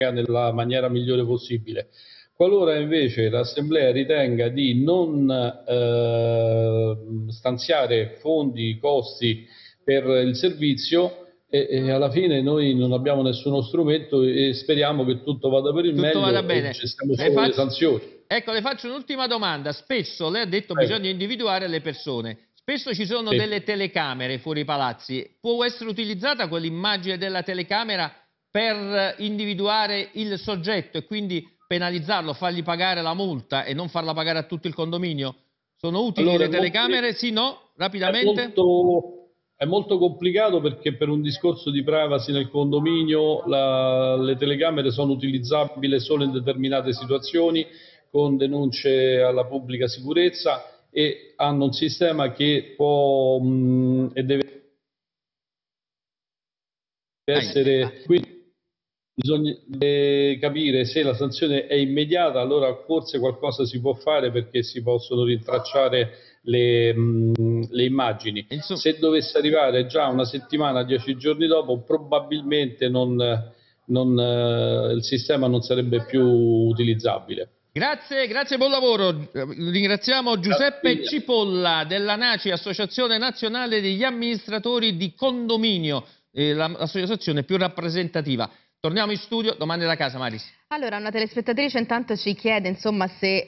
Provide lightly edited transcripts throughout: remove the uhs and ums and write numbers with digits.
nella maniera migliore possibile. Qualora invece l'Assemblea ritenga di non stanziare fondi, costi per il servizio, alla fine noi non abbiamo nessuno strumento e speriamo che tutto vada per il Tutto vada meglio e bene. gestiamo solo le sanzioni. Ecco, le faccio un'ultima domanda. Spesso lei ha detto Prego. bisogna individuare le persone. Spesso ci sono Sì. delle telecamere fuori i palazzi. Può essere utilizzata quell'immagine della telecamera per individuare il soggetto e quindi penalizzarlo, fargli pagare la multa e non farla pagare a tutto il condominio? Sono utili Allora, le telecamere? Sì, no? Rapidamente? È molto complicato perché per un discorso di privacy nel condominio le telecamere sono utilizzabili solo in determinate situazioni con denunce alla pubblica sicurezza e hanno un sistema che può e deve essere, quindi bisogna capire se la sanzione è immediata, allora forse qualcosa si può fare perché si possono rintracciare le immagini. Se dovesse arrivare già una settimana, 10 giorni dopo, probabilmente il sistema non sarebbe più utilizzabile. Grazie, grazie, buon lavoro. Ringraziamo Giuseppe Cipolla dell'ANACI, Associazione Nazionale degli Amministratori di Condominio, l'associazione più rappresentativa. Torniamo in studio, domande da casa, Maris. Allora, una telespettatrice intanto ci chiede insomma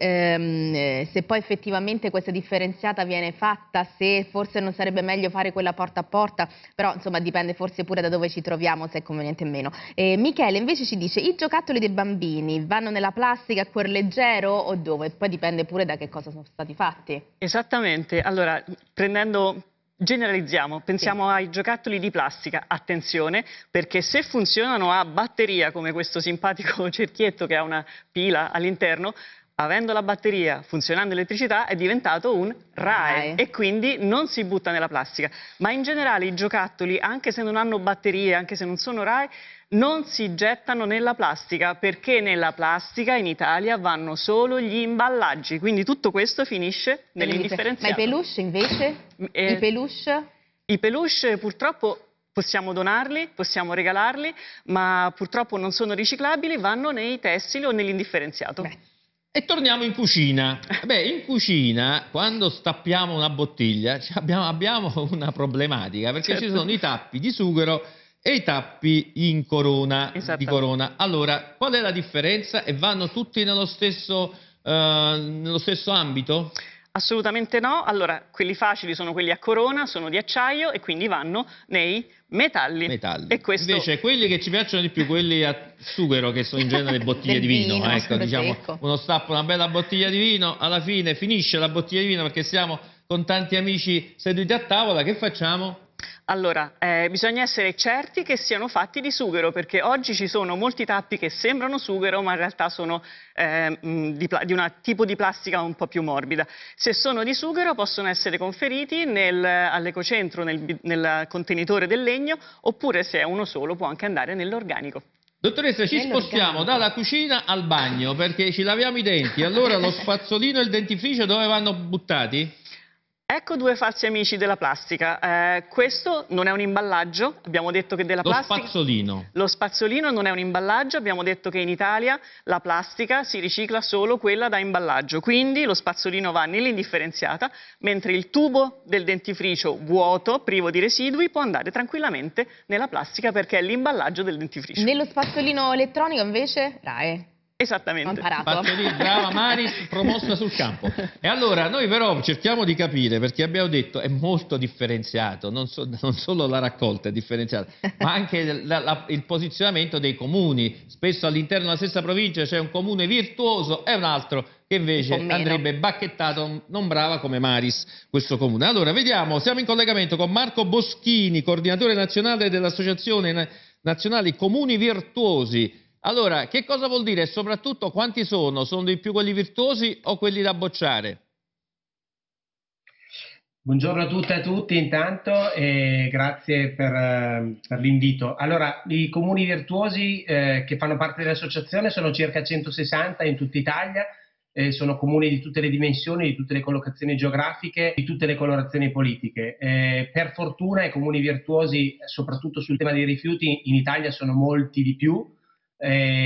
se poi effettivamente questa differenziata viene fatta, se forse non sarebbe meglio fare quella porta a porta, però insomma dipende forse pure da dove ci troviamo, se è conveniente o meno. Michele invece ci dice: i giocattoli dei bambini vanno nella plastica a cuor leggero o dove? Poi dipende pure da che cosa sono stati fatti. Esattamente, allora generalizziamo, pensiamo ai giocattoli di plastica, attenzione, perché se funzionano a batteria, come questo simpatico cerchietto che ha una pila all'interno, avendo la batteria, funzionando l'elettricità, è diventato un RAEE e quindi non si butta nella plastica. Ma in generale i giocattoli, anche se non hanno batterie, anche se non sono RAEE, non si gettano nella plastica, perché nella plastica in Italia vanno solo gli imballaggi, quindi tutto questo finisce nell'indifferenziato. Ma i peluche invece? I peluche? I peluche purtroppo possiamo donarli, possiamo regalarli, ma purtroppo non sono riciclabili, vanno nei tessili o nell'indifferenziato. E torniamo in cucina. In cucina, quando stappiamo una bottiglia, abbiamo una problematica, perché ci sono i tappi di sughero e i tappi in corona, di corona. Allora, qual è la differenza? E vanno tutti nello stesso ambito? Assolutamente no. Allora, quelli facili sono quelli a corona, sono di acciaio e quindi vanno nei metalli. E questo... Invece quelli che ci piacciono di più, quelli a sughero, che sono in genere bottiglie di vino. Ecco, diciamo, uno stappa una bella bottiglia di vino, alla fine finisce la bottiglia di vino perché siamo con tanti amici seduti a tavola, che facciamo? Allora, bisogna essere certi che siano fatti di sughero, perché oggi ci sono molti tappi che sembrano sughero, ma in realtà sono di un tipo di plastica un po' più morbida. Se sono di sughero possono essere conferiti all'ecocentro, nel contenitore del legno, oppure se è uno solo può anche andare nell'organico. Dottoressa, ci spostiamo dalla cucina al bagno, perché ci laviamo i denti. Allora lo spazzolino e il dentifricio dove vanno buttati? Ecco due falsi amici della plastica. Questo non è un imballaggio, abbiamo detto che della plastica... Lo spazzolino. Lo spazzolino non è un imballaggio, abbiamo detto che in Italia la plastica si ricicla solo quella da imballaggio, quindi lo spazzolino va nell'indifferenziata, mentre il tubo del dentifricio vuoto, privo di residui, può andare tranquillamente nella plastica perché è l'imballaggio del dentifricio. Nello spazzolino elettronico invece, RAEE. Esattamente. Brava Maris, promossa sul campo. E allora noi però cerchiamo di capire, perché abbiamo detto è molto differenziato, non solo la raccolta è differenziata, ma anche il posizionamento dei comuni. Spesso all'interno della stessa provincia c'è un comune virtuoso e un altro che invece andrebbe bacchettato, non brava come Maris questo comune. Allora vediamo, siamo in collegamento con Marco Boschini, coordinatore nazionale dell'Associazione Nazionale Comuni Virtuosi. Allora, che cosa vuol dire e soprattutto quanti sono? Sono di più quelli virtuosi o quelli da bocciare? Buongiorno a tutte e a tutti intanto e grazie per l'invito. Allora, i comuni virtuosi che fanno parte dell'associazione sono circa 160 in tutta Italia, sono comuni di tutte le dimensioni, di tutte le collocazioni geografiche, di tutte le colorazioni politiche. Per fortuna i comuni virtuosi, soprattutto sul tema dei rifiuti, in Italia sono molti di più.